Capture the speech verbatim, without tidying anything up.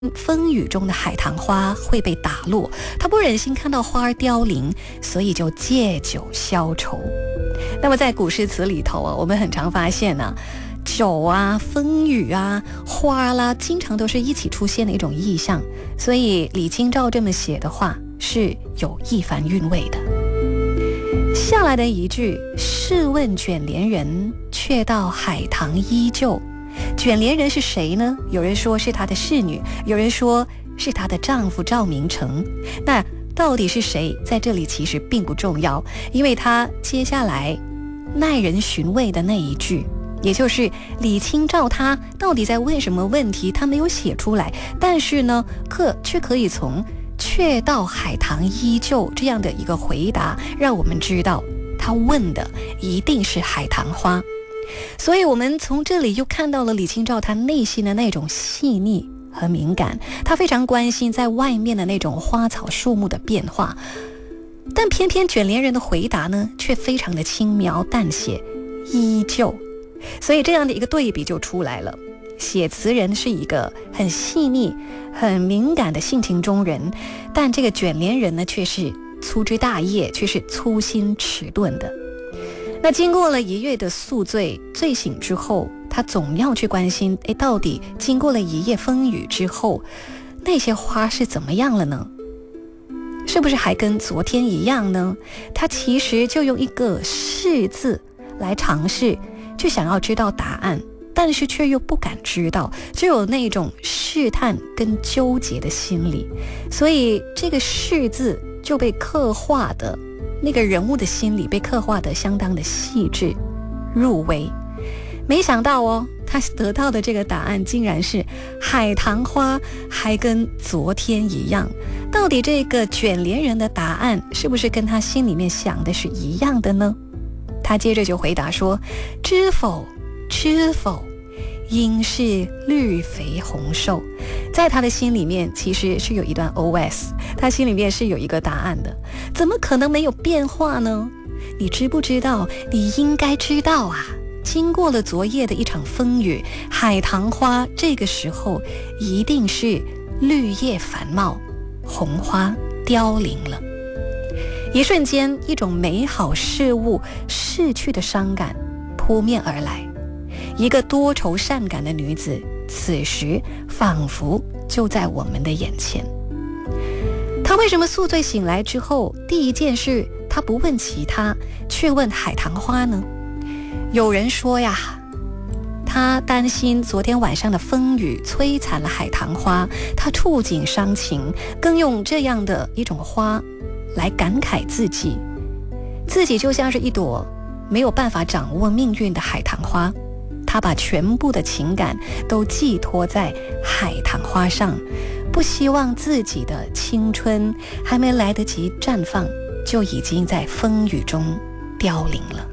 风雨中的海棠花会被打落，他不忍心看到花儿凋零，所以就借酒消愁。那么在古诗词里头啊，我们很常发现呢、啊，酒啊、风雨啊、花啦，经常都是一起出现的一种意象，所以李清照这么写的话是有一番韵味的。下来的一句“试问卷帘人，却道海棠依旧”，卷帘人是谁呢？有人说是她的侍女，有人说是她的丈夫赵明诚。那到底是谁，在这里其实并不重要，因为他接下来耐人寻味的那一句，也就是李清照他到底在问什么问题，他没有写出来，但是呢，可却可以从却道海棠依旧这样的一个回答，让我们知道他问的一定是海棠花。所以我们从这里又看到了李清照他内心的那种细腻和敏感，他非常关心在外面的那种花草树木的变化，但偏偏卷帘人的回答呢，却非常的轻描淡写，依旧。所以这样的一个对比就出来了。写词人是一个很细腻、很敏感的性情中人，但这个卷帘人呢，却是粗枝大叶，却是粗心迟钝的。那经过了一夜的宿醉，醉醒之后，他总要去关心，诶，到底经过了一夜风雨之后，那些花是怎么样了呢？是不是还跟昨天一样呢？他其实就用一个试字来尝试，就想要知道答案，但是却又不敢知道，就有那种试探跟纠结的心理。所以这个试字就被刻画的那个人物的心理被刻画得相当的细致入微。没想到哦，他得到的这个答案竟然是海棠花还跟昨天一样。到底这个卷帘人的答案是不是跟他心里面想的是一样的呢？他接着就回答说，知否知否，应是绿肥红瘦。在他的心里面其实是有一段 O S， 他心里面是有一个答案的，怎么可能没有变化呢？你知不知道？你应该知道啊，经过了昨夜的一场风雨，海棠花这个时候一定是绿叶繁茂，红花凋零了。一瞬间，一种美好事物逝去的伤感扑面而来，一个多愁善感的女子此时仿佛就在我们的眼前。她为什么宿醉醒来之后第一件事她不问其他，却问海棠花呢？有人说呀，她担心昨天晚上的风雨摧残了海棠花，她触景伤情，更用这样的一种花来感慨自己，自己就像是一朵没有办法掌握命运的海棠花，他把全部的情感都寄托在海棠花上，不希望自己的青春还没来得及绽放，就已经在风雨中凋零了。